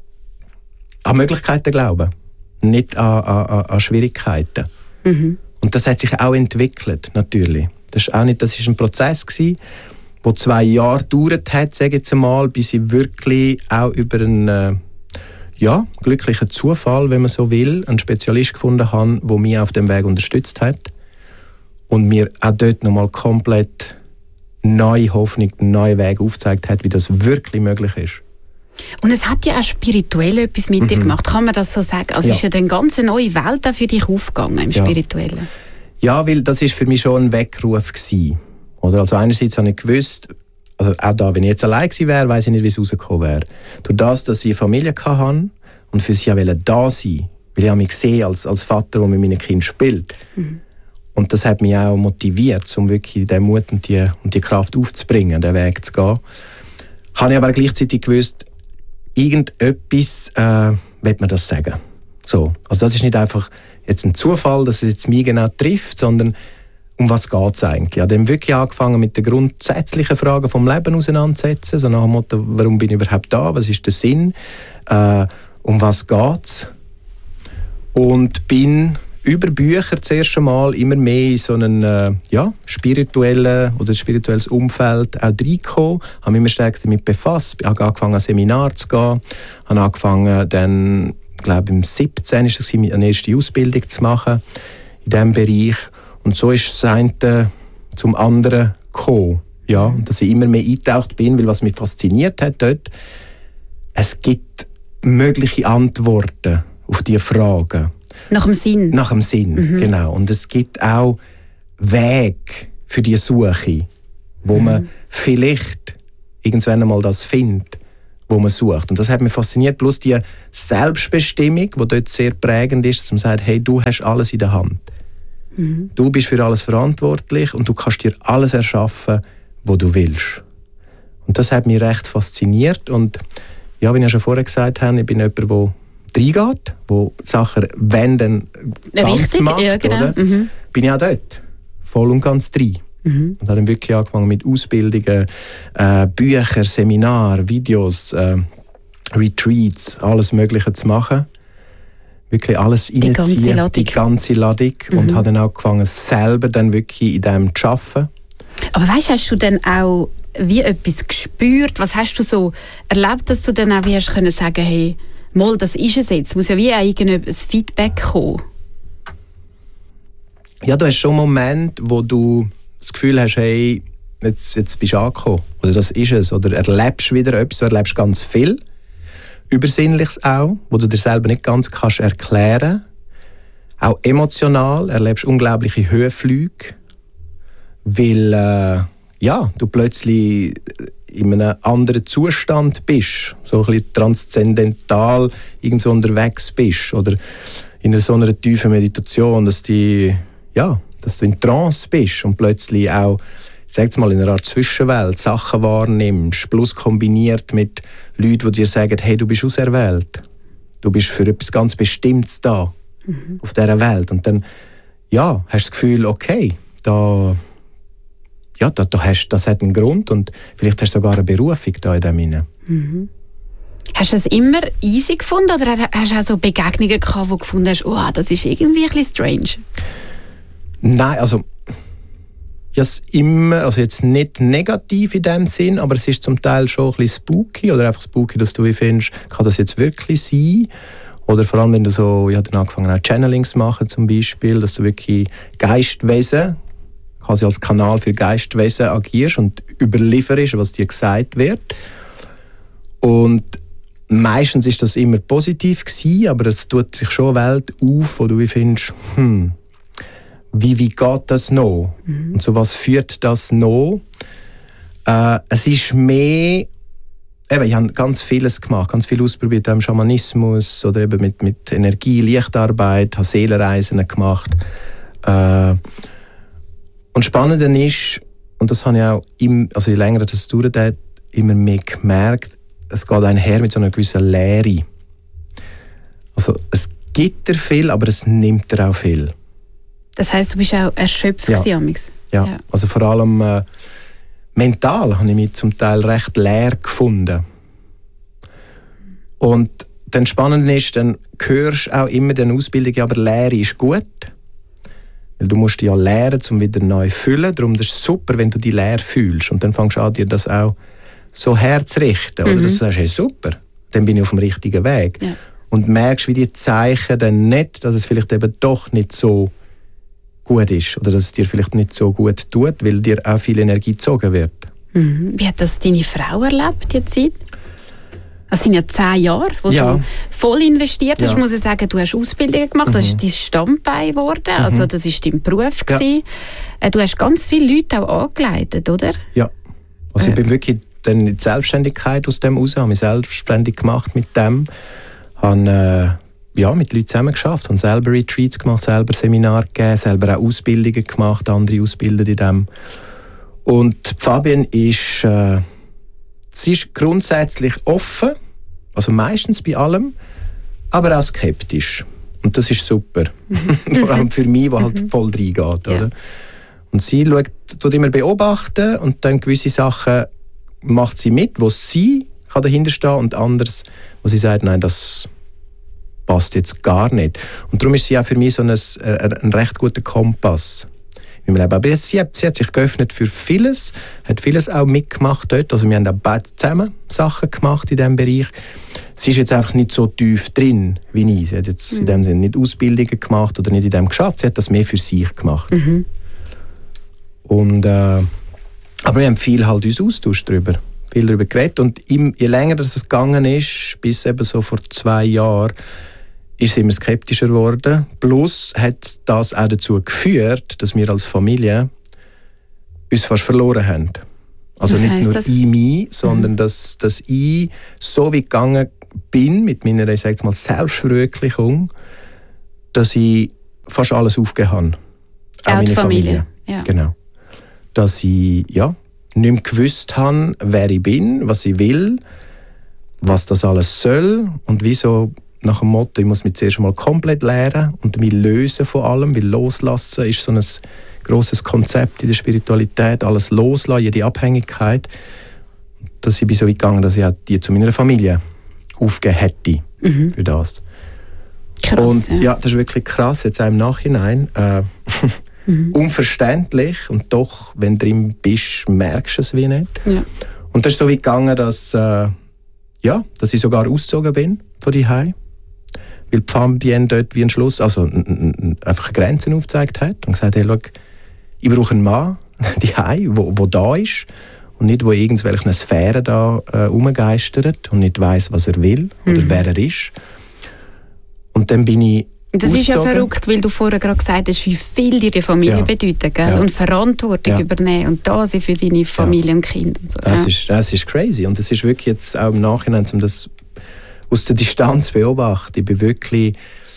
an Möglichkeiten glaube. Nicht an, an, an Schwierigkeiten. Mhm. Und das hat sich auch entwickelt, natürlich. Das ist auch nicht, das ist ein Prozess gewesen, der zwei Jahre gedauert hat, sage ich jetzt einmal, bis ich wirklich auch über einen äh, ja, glücklichen Zufall, wenn man so will, einen Spezialist gefunden habe, der mich auf dem Weg unterstützt hat und mir auch dort nochmal komplett neue Hoffnung, einen neuen Weg aufgezeigt hat, wie das wirklich möglich ist. Und es hat ja auch spirituell etwas mit mhm. dir gemacht, kann man das so sagen? Also ja. Es ist ja eine ganz neue Welt auch für dich aufgegangen im ja. Spirituellen. Ja, weil das war für mich schon ein Weckruf gewesen. Oder? Also einerseits habe ich gewusst, also auch da, wenn ich jetzt allein gewesen wäre, weiss ich nicht, wie es rausgekommen wäre. Durch das, dass ich eine Familie hatte und für sie auch da sein, weil ich mich gesehen als, als Vater, der mit meinen Kindern spielt. Mhm. Und das hat mich auch motiviert, um wirklich den Mut und die, und die Kraft aufzubringen, den Weg zu gehen. Habe ich aber gleichzeitig gewusst, irgendetwas äh, will man das sagen. So. Also das ist nicht einfach jetzt ein Zufall, dass es jetzt mich genau trifft, sondern um was geht es eigentlich? Ich habe dann wirklich angefangen mit den grundsätzlichen Fragen vom Leben auseinanderzusetzen, so nach dem Motto, warum bin ich überhaupt da, was ist der Sinn, äh, um was geht es? Und bin über Bücher zuerst einmal immer mehr in so einen äh, ja, spirituellen oder spirituelles Umfeld auch reingekommen, habe mich immer stärker damit befasst, habe angefangen an Seminare zu gehen, habe angefangen dann, ich glaube im siebzehn ist es, eine erste Ausbildung zu machen in diesem Bereich. Und so ist das eine zum anderen gekommen. Ja, und dass ich immer mehr eingetaucht bin, weil was mich fasziniert hat dort, es gibt mögliche Antworten auf diese Fragen. Nach dem Sinn? Nach dem Sinn, mhm. genau. Und es gibt auch Wege für die Suche, wo mhm. man vielleicht irgendwann einmal das findet, wo man sucht. Und das hat mich fasziniert. Plus die Selbstbestimmung, die dort sehr prägend ist, dass man sagt, hey, du hast alles in der Hand. Mhm. Du bist für alles verantwortlich und du kannst dir alles erschaffen, was du willst. Und das hat mich recht fasziniert. Und ja, wie ich ja schon vorher gesagt habe, ich bin jemand, der reingeht, der Sachen wenden ganz Richtig, macht. ja, genau. Oder? Mhm. Bin ich auch dort. Voll und ganz drin. Mhm. Und habe dann wirklich angefangen mit Ausbildungen, äh, Büchern, Seminaren, Videos, äh, Retreats, alles Mögliche zu machen. Wirklich alles reinziehen, die ganze Ladung. Die ganze Ladung. Mhm. Und habe dann auch angefangen, selber dann wirklich in dem zu arbeiten. Aber weißt, hast du dann auch wie etwas gespürt? Was hast du so erlebt, dass du dann auch wie hast können sagen, hey, mal, das ist es jetzt. Es muss ja wie auch ein Feedback kommen. Ja, du hast schon einen Moment, wo du das Gefühl hast, hey, jetzt, jetzt bist du angekommen. Oder das ist es. Oder erlebst wieder etwas. Du erlebst ganz viel. Übersinnliches auch, wo du dir selber nicht ganz kannst erklären. Auch emotional erlebst unglaubliche Höhenflüge. Weil äh, ja, du plötzlich in einem anderen Zustand bist, so ein bisschen transzendental irgendwo unterwegs bist oder in so einer tiefen Meditation, dass, die, ja, dass du in Trance bist und plötzlich auch, ich sage mal, in einer Art Zwischenwelt Sachen wahrnimmst, plus kombiniert mit Leuten, die dir sagen, hey, du bist auserwählt, du bist für etwas ganz Bestimmtes da, mhm. auf dieser Welt. Und dann ja, hast du das Gefühl, okay, da Ja, da, da hast, das hat einen Grund und vielleicht hast du sogar eine Berufung da in dem hinein. Mhm. Hast du es immer easy gefunden oder hast du auch so Begegnungen gehabt, wo du gefunden hast, oh, das ist irgendwie ein bisschen strange? Nein, also Ja, es immer, also jetzt nicht negativ in dem Sinn, aber es ist zum Teil schon ein bisschen spooky oder einfach spooky, dass du findest, kann das jetzt wirklich sein? Oder vor allem, wenn du so, ich habe dann angefangen auch Channelings zu machen zum Beispiel, dass du wirklich Geistwesen, quasi als Kanal für Geistwesen agierst und überlieferst, was dir gesagt wird. Und meistens ist das immer positiv gewesen, aber es tut sich schon eine Welt auf, wo du findest, hm, wie, wie geht das noch? Mhm. Und so was führt das noch? Äh, es ist mehr, eben, ich habe ganz vieles gemacht, ganz viel ausprobiert, im Schamanismus oder eben mit, mit Energie, Lichtarbeit, habe Seelenreisen gemacht. Äh, und spannend ist, und das habe ich auch, im, also je länger das dauert, immer mehr gemerkt, es geht einher mit so einer gewissen Leere. Also es gibt dir viel, aber es nimmt dir auch viel. Das heisst, du bist auch erschöpft ja. gewesen, ja. ja, also vor allem äh, mental habe ich mich zum Teil recht leer gefunden. Und dann spannend ist, dann hörst du auch immer den Ausbildungen, aber Leere ist gut. Weil du musst dich ja leeren, um wieder neu zu füllen. Darum ist es super, wenn du dich leer fühlst. Und dann fängst du an, dir das auch so herzurichten. Mhm. Oder dass du sagst, hey, super, dann bin ich auf dem richtigen Weg. Ja. Und merkst, wie die Zeichen dann nicht, dass es vielleicht eben doch nicht so gut ist. Oder dass es dir vielleicht nicht so gut tut, weil dir auch viel Energie gezogen wird. Mhm. Wie hat das deine Frau erlebt, die Zeit? Das sind ja zehn Jahre, wo ja. du voll investiert hast. Ja. Ich muss sagen, du hast Ausbildung gemacht, mhm. das ist dein Standbein geworden, mhm. also das war dein Beruf. Ja. Du hast ganz viele Leute auch angeleitet, oder? Ja, also äh. ich bin wirklich dann in die Selbstständigkeit aus dem raus, habe mich selbstständig gemacht mit dem, habe äh, ja, mit Leuten zusammen geschafft, habe selber Retreats gemacht, selber Seminare gegeben, selber auch Ausbildungen gemacht, andere ausbildet in dem. Und Fabienne ist, äh, sie ist grundsätzlich offen, also meistens bei allem, aber auch skeptisch. Und das ist super. Vor allem für mich, der halt voll reingeht. Ja. Oder? Und sie schaut, tut immer beobachten und dann gewisse Sachen macht sie mit, wo sie kann dahinter stehen und anderes, wo sie sagt, nein, das passt jetzt gar nicht. Und darum ist sie auch für mich so ein, ein recht guter Kompass. Aber jetzt, sie, hat, sie hat sich geöffnet für vieles, hat vieles auch mitgemacht dort. Also wir haben auch beide zusammen Sachen gemacht in diesem Bereich. Sie ist jetzt einfach nicht so tief drin wie ich. Sie hat jetzt mhm. in dem Sinne nicht Ausbildungen gemacht oder nicht in dem geschafft. Sie hat das mehr für sich gemacht. Mhm. Und, äh, aber wir haben viel halt uns austauscht darüber, viel darüber geredet. Und im, je länger das es gegangen ist, bis eben so vor zwei Jahren, ist sie immer skeptischer geworden. Plus hat das auch dazu geführt, dass wir als Familie uns fast verloren haben. Also Was nicht nur das? ich mich, sondern mhm. dass, dass ich so weit gegangen bin mit meiner, ich sage jetzt mal, Selbstverwirklichung, dass ich fast alles aufgegeben habe. Auch, auch meine Familie. Familie. Ja. Genau. Dass ich ja, nicht mehr gewusst habe, wer ich bin, was ich will, was das alles soll und wieso. Nach dem Motto, ich muss mich zuerst mal komplett lernen und mich lösen von allem, weil loslassen ist so ein grosses Konzept in der Spiritualität, alles loslassen, jede Abhängigkeit. Dass ich bin so weit gegangen, dass ich auch die zu meiner Familie aufgegeben hätte mhm. für das. Krass, und ja. ja, das ist wirklich krass, jetzt auch im Nachhinein. Äh, mhm. Unverständlich und doch, wenn du drin bist, merkst du es wie nicht. Ja. Und das ist so weit gegangen, dass, äh, ja, dass ich sogar ausgezogen bin von daheim. Weil die Fabienne dort wie ein Schluss, also n- n- einfach Grenzen aufgezeigt hat und gesagt hat, hey, schau, ich brauche einen Mann daheim, wo, wo da ist und nicht, wo irgendwelche Sphären da äh, rumgeistert und nicht weiss, was er will mhm. oder wer er ist. Und dann bin ich Das ausgezogen. Ist ja verrückt, weil du vorher gerade gesagt hast, wie viel dir die Familie ja. bedeutet, gell? Ja. Und Verantwortung ja. übernehmen und da sein für deine Familie ja. und Kinder. Und so. das, ja. ist, das ist crazy und es ist wirklich jetzt auch im Nachhinein, um das aus der Distanz beobachten. Ich bin wirklich,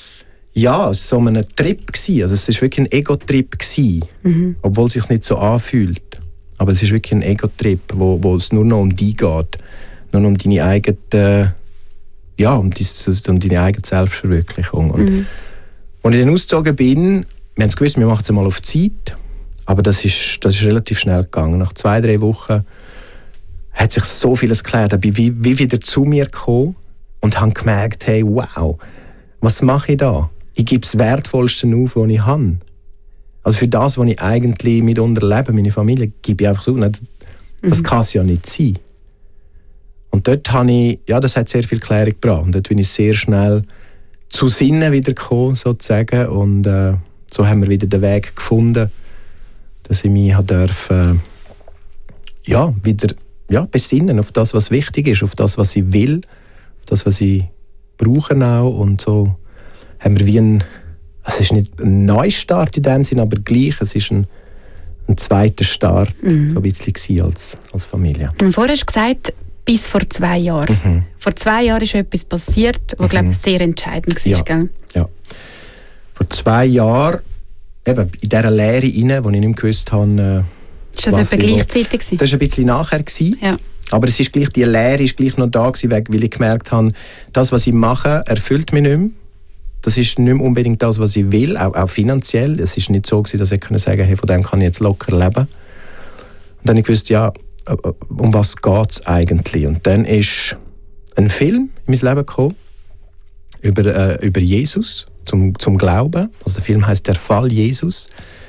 ja, es war so ein Trip gewesen. Also es war wirklich ein Ego-Trip gewesen, mhm. obwohl es sich nicht so anfühlt. Aber es ist wirklich ein Ego-Trip, wo, wo es nur noch um dich geht, nur noch um deine eigene, ja, um, die, um deine eigene Selbstverwirklichung. Und mhm. als ich dann ausgezogen bin, wir haben es gewusst, wir machen es mal auf Zeit, aber das ist, das ist relativ schnell gegangen. Nach zwei, drei Wochen hat sich so vieles geklärt. Ich bin wie, wie wieder zu mir gekommen und habe gemerkt, hey, wow, was mache ich da? Ich gebe das Wertvollste auf, was ich habe. Also für das, was ich eigentlich mitunter lebe, meine Familie, gebe ich einfach so. Das mhm. kann es ja nicht sein. Und dort habe ich, ja, das hat sehr viel Klärung gebracht. Und dort bin ich sehr schnell zu Sinnen wieder gekommen, sozusagen. Und äh, so haben wir wieder den Weg gefunden, dass ich mich durfte, äh, ja, wieder ja, besinnen auf das, was wichtig ist, auf das, was ich will, auf das, was ich brauche auch. Und so haben wir wie ein, es ist nicht ein Neustart in dem Sinn, aber gleich, es ist ein, ein zweiter Start, mhm. so ein bisschen als, als Familie. Und vorher hast du gesagt, bis vor zwei Jahren. Mhm. Vor zwei Jahren ist etwas passiert, was, mhm. glaube ich, sehr entscheidend war. Ja. Gell? Ja. Vor zwei Jahren, eben in dieser Lehre rein, wo ich nicht mehr gewusst habe, ist das etwa gleichzeitig? Das war ein bisschen nachher. Ja. Aber es ist gleich, die Lehre ist gleich noch da gewesen, weil ich gemerkt habe, das, was ich mache, erfüllt mich nicht mehr. Das ist nicht mehr unbedingt das, was ich will, auch, auch finanziell. Es war nicht so gewesen, dass ich sagen konnte, hey, von dem kann ich jetzt locker leben. Und dann habe ich gewusst, ja, um was geht es eigentlich? Und dann ist ein Film in mein Leben gekommen über, äh, über Jesus, zum, zum Glauben. Also der Film heisst «Der Fall Jesus»,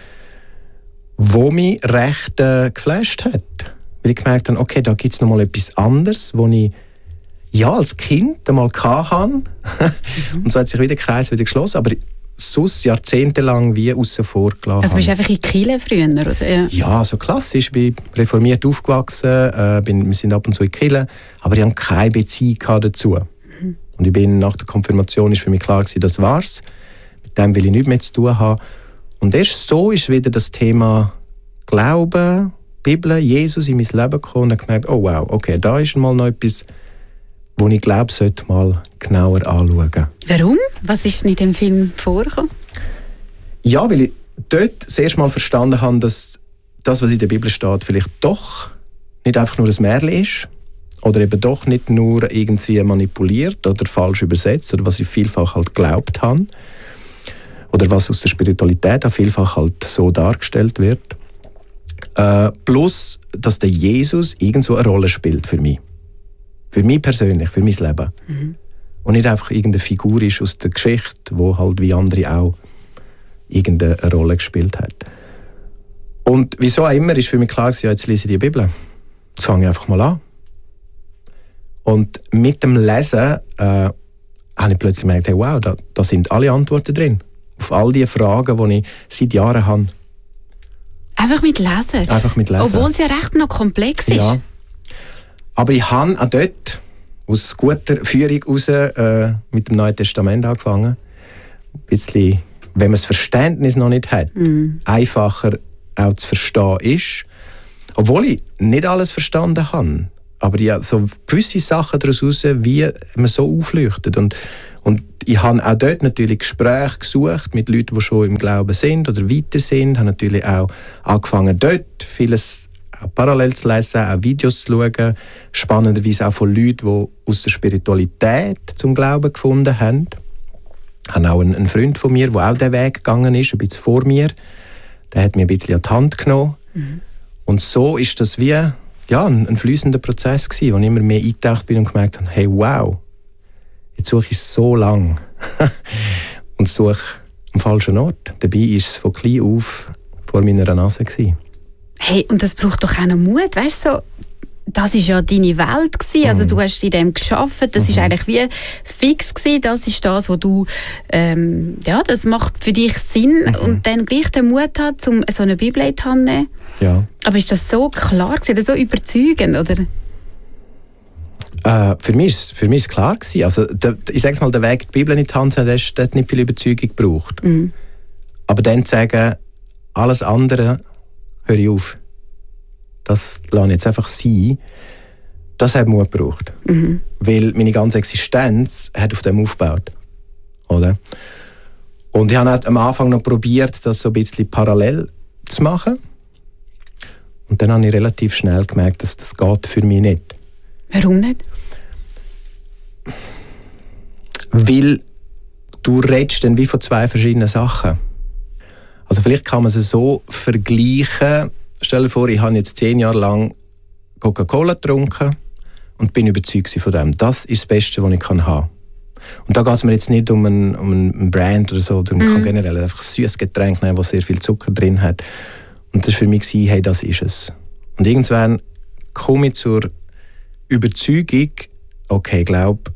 wo mich recht äh, geflasht hat. Weil ich gemerkt habe, okay, da gibt es noch mal etwas anderes, wo ich ja als Kind einmal hatte. mhm. Und so hat sich wieder der Kreis wieder geschlossen, aber sonst jahrzehntelang wie außen vor gelassen. Also bist du einfach in Kirche früher, oder? Ja, ja, so klassisch. Ich bin reformiert aufgewachsen, äh, bin, wir sind ab und zu in Kirche, aber ich hatte keine Beziehung dazu. Mhm. Und ich bin, nach der Konfirmation war für mich klar gewesen, das war's. Mit dem will ich nichts mehr zu tun haben. Und erst so ist wieder das Thema Glauben, Bibel, Jesus in mein Leben gekommen und habe gemerkt, oh wow, okay, da ist mal noch etwas, wo ich glaube, sollte mal genauer anschauen. Warum? Was ist in dem Film vorgekommen? Ja, weil ich dort das erste Mal verstanden habe, dass das, was in der Bibel steht, vielleicht doch nicht einfach nur ein Märchen ist oder eben doch nicht nur irgendwie manipuliert oder falsch übersetzt oder was ich vielfach halt geglaubt habe oder was aus der Spiritualität auch vielfach halt so dargestellt wird. Äh, plus, dass der Jesus irgendwo eine Rolle spielt für mich. Für mich persönlich, für mein Leben. Mhm. Und nicht einfach irgendeine Figur ist aus der Geschichte, die halt wie andere auch irgendeine Rolle gespielt hat. Und wieso auch immer ist für mich klar, ja, jetzt lese ich die Bibel. Jetzt fange ich einfach mal an. Und mit dem Lesen äh, habe ich plötzlich gemerkt, hey, wow, da, da sind alle Antworten drin. Auf all die Fragen, die ich seit Jahren habe. Einfach mit Lesen? Einfach mit Lesen. Obwohl es ja recht noch komplex ist. Ja. Aber ich habe auch dort aus guter Führung heraus äh, mit dem Neuen Testament angefangen. Ein bisschen, wenn man das Verständnis noch nicht hat, mm. einfacher auch zu verstehen ist. Obwohl ich nicht alles verstanden habe. Aber ja, so gewisse Sachen daraus heraus, wie man so aufleuchtet. Und, und ich habe auch dort natürlich Gespräche gesucht mit Leuten, die schon im Glauben sind oder weiter sind. Ich habe natürlich auch angefangen, dort vieles auch parallel zu lesen, auch Videos zu schauen. Spannenderweise auch von Leuten, die aus der Spiritualität zum Glauben gefunden haben. Ich habe auch einen, einen Freund von mir, der auch diesen Weg gegangen ist, ein bisschen vor mir. Der hat mir ein bisschen an die Hand genommen. Mhm. Und so ist das wie ja, ein, ein fließender Prozess gewesen, wo ich immer mehr eingetaucht bin und gemerkt habe, hey, wow, jetzt suche ich so lange und suche am falschen Ort. Dabei war es von klein auf vor meiner Nase gewesen. Hey, und das braucht doch auch noch Mut, weißt du, so, das war ja deine Welt gewesen, also mhm. du hast in dem gearbeitet, das mhm. ist eigentlich wie fix gewesen, das ist das, wo du, ähm, ja, das macht für dich Sinn mhm. und dann gleich den Mut hat, um so eine Bibel in die Hand zu nehmen. Ja. Aber ist das so klar gewesen, oder so überzeugend, oder? Äh, für mich ist für mich ist klar gewesen. Also der, ich sage mal, der Weg, die Bibel in die Hand zu nehmen, der hat nicht viel Überzeugung gebraucht. Mhm. Aber dann zu sagen, alles andere höre ich auf. Das lasse ich jetzt einfach sein. Das hat Mut gebraucht. Mhm. Weil meine ganze Existenz hat auf dem aufgebaut. Oder? Und ich habe am Anfang noch probiert, das so ein bisschen parallel zu machen. Und dann habe ich relativ schnell gemerkt, dass das geht für mich nicht. Warum nicht? Weil du redest dann wie von zwei verschiedenen Sachen. Also vielleicht kann man es so vergleichen. Stell dir vor, ich habe jetzt zehn Jahre lang Coca-Cola getrunken und bin überzeugt von dem. Das ist das Beste, was ich haben kann. Und da geht es mir jetzt nicht um einen, um einen Brand oder so, man mm. kann generell einfach ein süßes Getränk nehmen, das sehr viel Zucker drin hat. Und das war für mich, hey, das ist es. Und irgendwann komme ich zur Überzeugung, okay, ich glaube,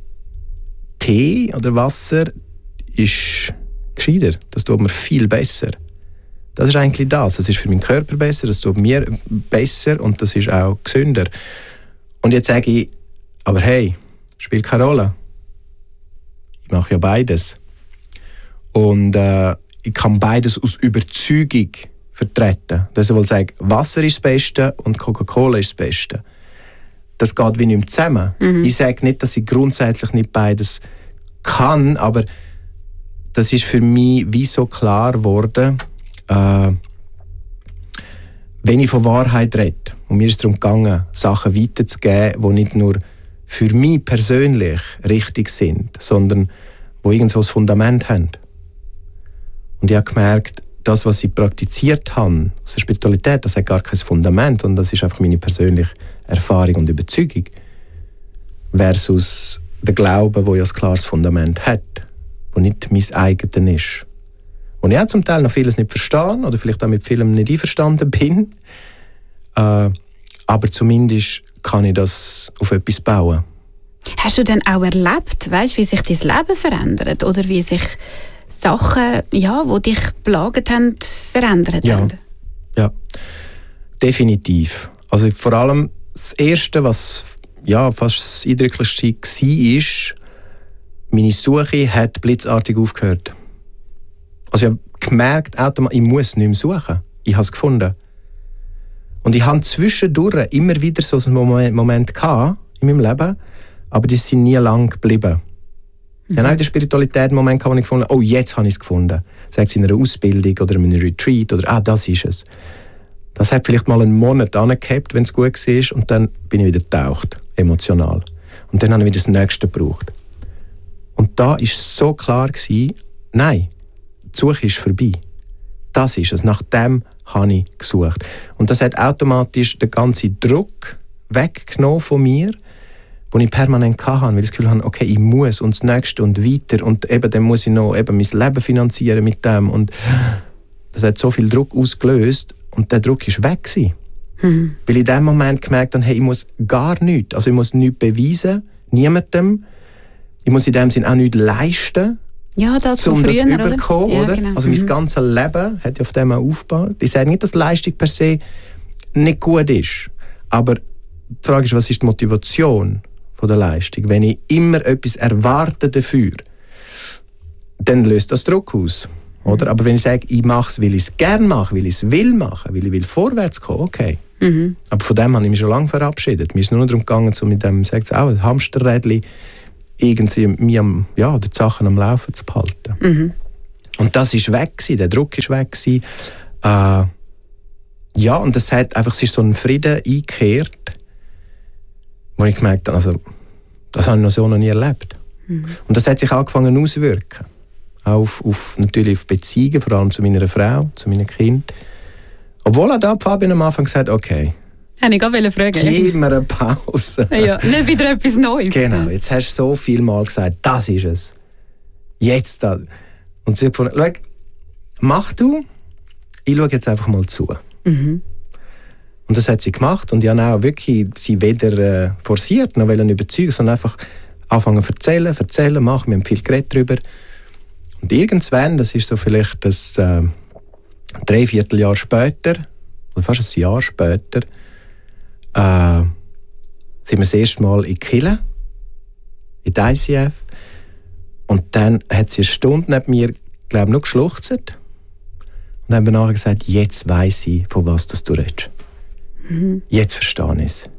Tee oder Wasser ist gescheiter. Das tut mir viel besser. Das ist eigentlich das. Das ist für meinen Körper besser, das tut mir besser und das ist auch gesünder. Und jetzt sage ich, aber hey, spielt keine Rolle. Ich mache ja beides. Und äh, ich kann beides aus Überzeugung vertreten. Das will sagen, Wasser ist das Beste und Coca-Cola ist das Beste. Das geht wie nicht mehr zusammen. Mhm. Ich sage nicht, dass ich grundsätzlich nicht beides kann, aber das ist für mich wie so klar geworden, äh, wenn ich von Wahrheit rede, und mir ist es darum gegangen, Sachen weiterzugeben, die nicht nur für mich persönlich richtig sind, sondern die irgendwo ein Fundament haben. Und ich habe gemerkt, das, was ich praktiziert habe, aus der Spiritualität, das hat gar kein Fundament, sondern das ist einfach meine persönliche Erfahrung und Überzeugung. Versus der Glaube, der ja ein klares Fundament hat, der nicht mein eigenes ist. Und ich auch zum Teil noch vieles nicht verstehe oder vielleicht auch mit vielem nicht einverstanden bin. Äh, aber zumindest kann ich das auf etwas bauen. Hast du denn auch erlebt, weißt, wie sich dein Leben verändert? Oder wie sich Sachen, ja, die dich plagt haben, verändert ja. haben? Ja, definitiv. Also vor allem das Erste, was ja, fast das Eindrücklichste war, ist, meine Suche hat blitzartig aufgehört. Also ich habe gemerkt, ich muss nicht mehr suchen. Ich habe es gefunden. Und ich hatte zwischendurch immer wieder so einen Moment, Moment gehabt in meinem Leben, aber die sind nie lang geblieben. Ich mhm. hatte auch in der Spiritualität einen Moment gehabt, wo ich gefunden habe, oh, jetzt habe ich es gefunden. Sei es in einer Ausbildung oder in einem Retreat oder ah, das ist es. Das hat vielleicht mal einen Monat angehabt, wenn es gut war, und dann bin ich wieder getaucht, emotional. Und dann habe ich wieder das Nächste gebraucht. Und da war es so klar, nein, die Suche ist vorbei. Das ist es. Nach dem habe ich gesucht. Und das hat automatisch den ganzen Druck weggenommen von mir, den ich permanent hatte, weil ich das Gefühl hatte, okay, ich muss und das Nächste und weiter und eben dann muss ich noch eben mein Leben finanzieren mit dem. Und das hat so viel Druck ausgelöst und der Druck war weg gewesen. Mhm. Weil ich in dem Moment gemerkt habe, hey, ich muss gar nichts, also ich muss nichts beweisen, niemandem. Ich muss in dem Sinne auch nichts leisten, ja, das um früher, das überkommen, ja, oder? Genau. Also mhm. mein ganzes Leben hat ja auf dem auch aufgebaut. Ich sage nicht, dass Leistung per se nicht gut ist, aber die Frage ist, was ist die Motivation von der Leistung? Wenn ich immer etwas erwarte dafür, dann löst das Druck aus. Oder? Aber wenn ich sage, ich mache es, weil ich es gerne mache, weil ich es will machen, weil ich will vorwärts kommen, okay. Mhm. Aber von dem habe ich mich schon lange verabschiedet. Mir ist nur darum gegangen, so mit dem, sagt auch, ein Hamsterrädchen irgendwie mir am, ja, die Sachen am Laufen zu behalten. Mhm. Und das ist weg gewesen, der Druck ist weg gewesen. Äh, ja, und das hat einfach, es ist so ein Frieden eingekehrt, wo ich gemerkt habe, also, das habe ich noch so noch nie erlebt. Mhm. Und das hat sich angefangen auszuwirken. Auf, auf, natürlich auf Beziehungen, vor allem zu meiner Frau, zu meinen Kindern. Obwohl auch da Fabian am Anfang gesagt hat, okay, habe ich gerade fragen. Gib mir eine Pause. Ja, nicht wieder etwas Neues. Genau, jetzt hast du so viel Mal gesagt, das ist es. Jetzt das. Und sie hat gefunden, schau, mach du, ich schaue jetzt einfach mal zu. Mhm. Und das hat sie gemacht und ich habe auch wirklich sie weder äh, forciert, noch wollen überzeugen, sondern einfach anfangen zu erzählen, erzählen, machen, wir haben viel geredet darüber. Und irgendwann, das ist so vielleicht das äh, Dreivierteljahr später, oder fast ein Jahr später, äh, sind wir das erste Mal in Kille, in der I C F. Und dann hat sie eine Stunde neben mir, glaube ich, noch geschluchzt. Und dann haben wir nachher gesagt, jetzt weiss ich, von was das du redest. Mhm. Jetzt verstehe ich es.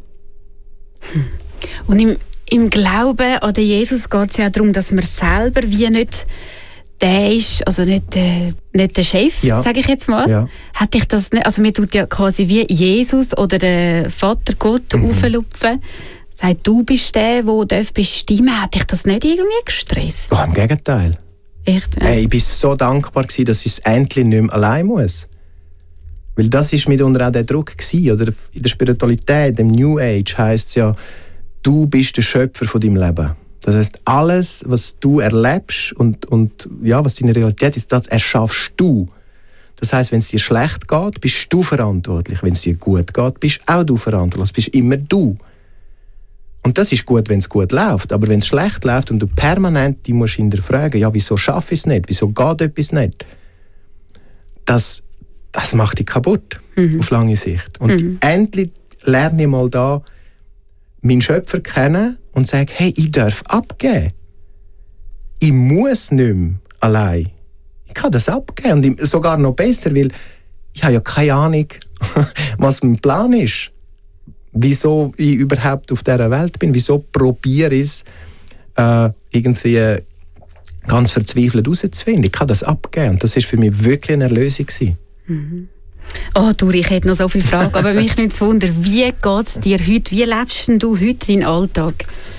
Und im, im Glauben an Jesus geht es ja darum, dass man selber wie nicht der ist, also nicht der, nicht der Chef, ja. sage ich jetzt mal. Ja. Hat dich das nicht, also man tut ja quasi wie Jesus oder der Vater Gott mhm. auflupfen. Sagt, du bist der, der bestimmen darf. Hat dich das nicht irgendwie gestresst? Oh, im Gegenteil. Echt? Ja. Hey, ich war so dankbar, dass ich es endlich nicht mehr allein muss. Weil das war mitunter auch der Druck gewesen, oder? In der Spiritualität, im New Age, heisst es ja, du bist der Schöpfer von deinem Leben. Das heisst, alles, was du erlebst und, und ja, was deine Realität ist, das erschaffst du. Das heisst, wenn es dir schlecht geht, bist du verantwortlich. Wenn es dir gut geht, bist auch du verantwortlich. Das bist immer du. Und das ist gut, wenn es gut läuft. Aber wenn es schlecht läuft und du permanent die musst hinterfragen, ja, wieso schaffe ich es nicht? Wieso geht etwas nicht? Das, das macht dich kaputt, mhm. auf lange Sicht. Und mhm. endlich lerne ich mal da meinen Schöpfer kennen und sage, hey, ich darf abgeben. Ich muss nicht mehr allein. Ich kann das abgeben. Und sogar noch besser, weil ich habe ja keine Ahnung, was mein Plan ist. Wieso ich überhaupt auf dieser Welt bin. Wieso probiere ich es, äh, irgendwie ganz verzweifelt herauszufinden. Ich kann das abgeben. Und das war für mich wirklich eine Erlösung. Mhm. Oh, du, ich hätte noch so viele Fragen, aber mich nicht zu wundern, wie geht es dir heute? Wie lebst denn du heute deinen Alltag?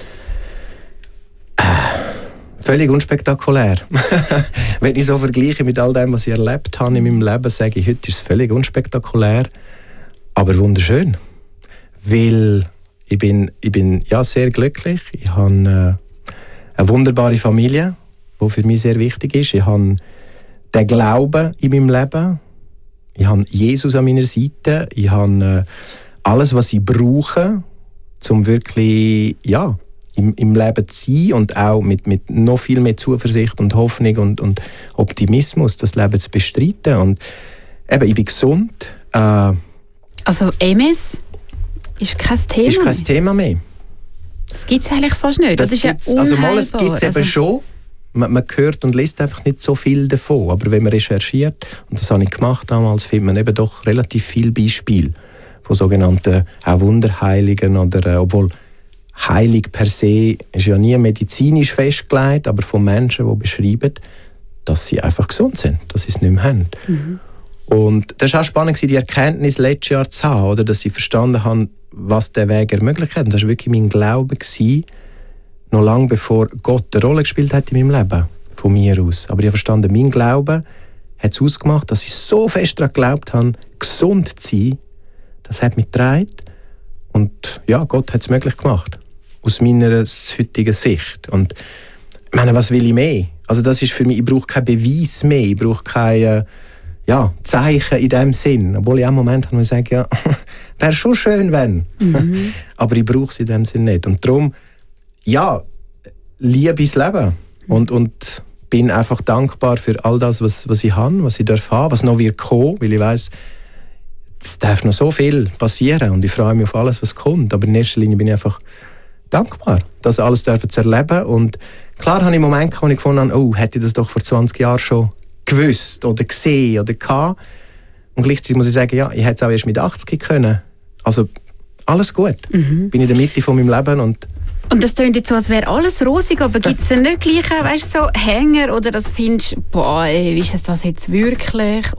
Äh, völlig unspektakulär. Wenn ich so vergleiche mit all dem, was ich erlebt habe in meinem Leben, sage ich, heute ist es völlig unspektakulär, aber wunderschön. Weil ich bin, ich bin ja, sehr glücklich. Ich habe äh, eine wunderbare Familie, die für mich sehr wichtig ist. Ich habe den Glauben in meinem Leben. Ich habe Jesus an meiner Seite. Ich habe äh, alles, was ich brauche, um wirklich ja, im, im Leben zu sein und auch mit, mit noch viel mehr Zuversicht und Hoffnung und, und Optimismus das Leben zu bestreiten. Und eben, ich bin gesund. Äh, also M S ist kein Thema ist kein Thema mehr. Das gibt es eigentlich fast nicht. Das, das ist ja unheilbar. Also mal, es gibt es eben also schon. Man, man hört und liest einfach nicht so viel davon. Aber wenn man recherchiert, und das habe ich gemacht damals, findet man eben doch relativ viele Beispiele von sogenannten auch Wunderheiligen. Oder, äh, obwohl heilig per se ist ja nie medizinisch festgelegt, aber von Menschen, die beschreiben, dass sie einfach gesund sind, dass sie es nicht mehr haben. Mhm. Und das war auch spannend, die Erkenntnis letztes Jahr zu haben, oder, dass sie verstanden haben, was der Weg ermöglicht hat. Und das war wirklich mein Glaube, noch lange bevor Gott eine Rolle gespielt hat in meinem Leben, von mir aus. Aber ich habe verstanden, mein Glaube hat es ausgemacht, dass ich so fest daran geglaubt habe, gesund zu sein. Das hat mich getragen. Und ja, Gott hat es möglich gemacht. Aus meiner heutigen Sicht. Und ich meine, was will ich mehr? Also das ist für mich, ich brauche keinen Beweis mehr. Ich brauche keine ja, Zeichen in dem Sinn. Obwohl ich auch einen Moment habe, wo ich sage, ja, wäre schon schön, wenn. Mhm. Aber ich brauche es in dem Sinn nicht. Und darum, ja, liebe das Leben. Und, und bin einfach dankbar für all das, was, was ich habe, was ich darf haben, was noch wird kommen, weil ich weiss, es darf noch so viel passieren und ich freue mich auf alles, was kommt. Aber in erster Linie bin ich einfach dankbar, das alles zu erleben. Und klar habe ich Momente, wo ich gefunden habe, oh, hätte ich das doch vor zwanzig Jahren schon gewusst oder gesehen oder gehabt. Und gleichzeitig muss ich sagen, ja, ich hätte es auch erst mit achtzig können. Also alles gut. Mhm. Bin in der Mitte von meinem Leben und Und das klingt jetzt so, als wäre alles rosig, aber gibt es denn nicht gleich, weißt, so Hänger oder das findest, boah, ey, ist es das jetzt wirklich?